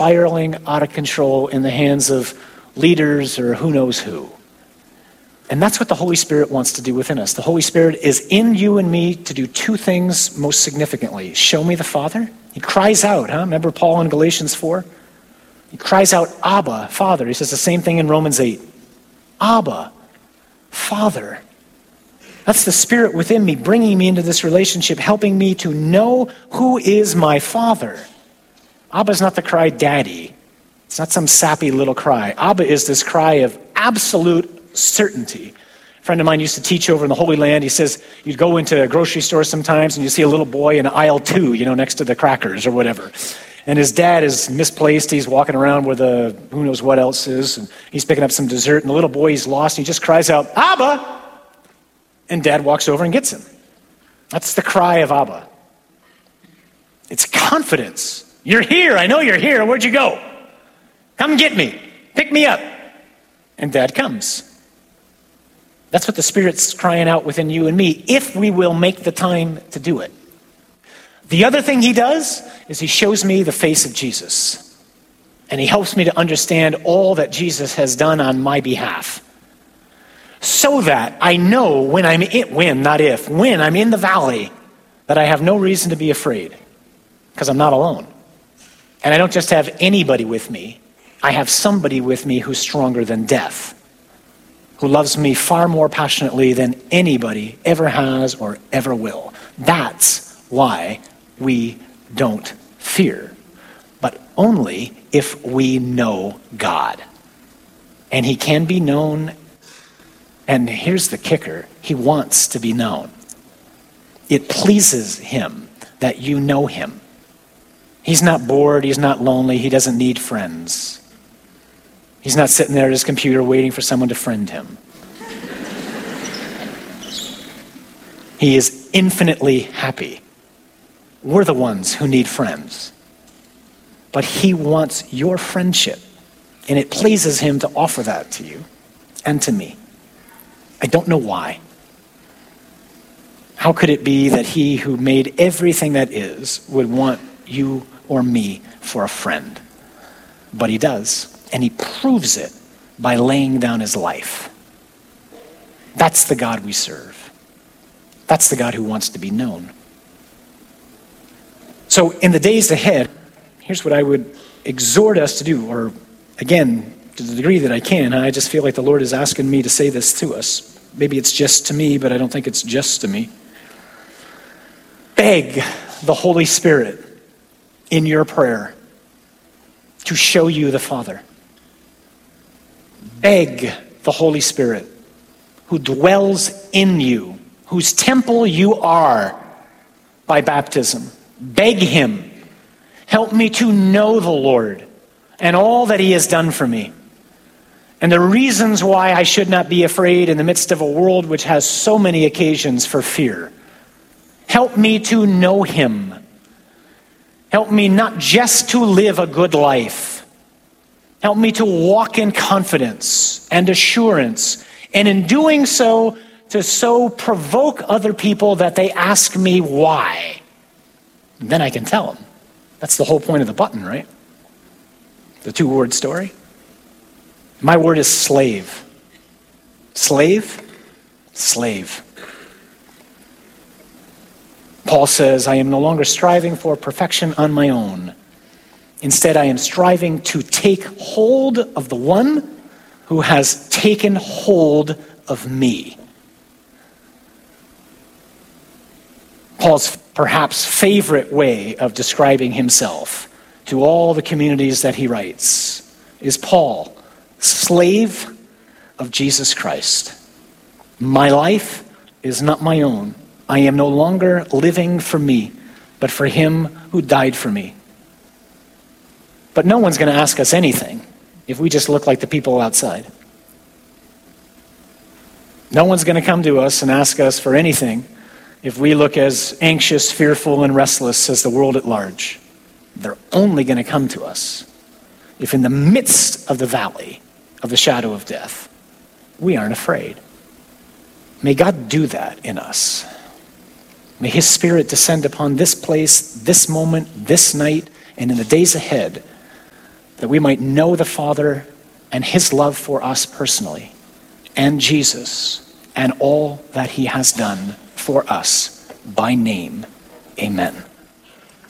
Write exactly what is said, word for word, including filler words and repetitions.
spiraling out of control in the hands of leaders or who knows who. And that's what the Holy Spirit wants to do within us. The Holy Spirit is in you and me to do two things most significantly. Show me the Father. He cries out, huh? Remember Paul in Galatians four? He cries out, Abba, Father. He says the same thing in Romans eight. Abba, Father. That's the Spirit within me, bringing me into this relationship, helping me to know who is my Father. Abba is not the cry, Daddy. It's not some sappy little cry. Abba is this cry of absolute certainty. A friend of mine used to teach over in the Holy Land. He says you'd go into a grocery store sometimes and you see a little boy in aisle two, you know, next to the crackers or whatever. And his dad is misplaced. He's walking around where the who knows what else is. And he's picking up some dessert. And the little boy, he's lost. And he just cries out, Abba! And dad walks over and gets him. That's the cry of Abba. It's confidence. You're here. I know you're here. Where'd you go? Come get me. Pick me up. And dad comes. That's what the Spirit's crying out within you and me, if we will make the time to do it. The other thing he does is he shows me the face of Jesus. And he helps me to understand all that Jesus has done on my behalf. So that I know when I'm in, when, not if, when I'm in the valley, that I have no reason to be afraid. Because I'm not alone. And I don't just have anybody with me. I have somebody with me who's stronger than death. Who loves me far more passionately than anybody ever has or ever will. That's why we don't fear. But only if we know God. And he can be known, and here's the kicker, he wants to be known. It pleases him that you know him. He's not bored, he's not lonely, he doesn't need friends. He's not sitting there at his computer waiting for someone to friend him. He is infinitely happy. We're the ones who need friends. But he wants your friendship. And it pleases him to offer that to you and to me. I don't know why. How could it be that he who made everything that is would want you or me for a friend? But he does. And he proves it by laying down his life. That's the God we serve. That's the God who wants to be known. So in the days ahead, here's what I would exhort us to do, or again, to the degree that I can. I just feel like the Lord is asking me to say this to us. Maybe it's just to me, but I don't think it's just to me. Beg the Holy Spirit in your prayer to show you the Father. Beg the Holy Spirit who dwells in you, whose temple you are by baptism. Beg him, help me to know the Lord and all that he has done for me. And the reasons why I should not be afraid in the midst of a world which has so many occasions for fear. Help me to know him. Help me not just to live a good life. Help me to walk in confidence and assurance. And in doing so, to so provoke other people that they ask me why. And then I can tell them. That's the whole point of the button, right? The two-word story. My word is slave. Slave? Slave. Paul says, I am no longer striving for perfection on my own. Instead, I am striving to take hold of the one who has taken hold of me. Paul's perhaps favorite way of describing himself to all the communities that he writes is Paul, slave of Jesus Christ. My life is not my own. I am no longer living for me, but for him who died for me. But no one's going to ask us anything if we just look like the people outside. No one's going to come to us and ask us for anything if we look as anxious, fearful, and restless as the world at large. They're only going to come to us if in the midst of the valley of the shadow of death, we aren't afraid. May God do that in us. May his Spirit descend upon this place, this moment, this night, and in the days ahead, that we might know the Father and his love for us personally, and Jesus and all that he has done for us by name. Amen.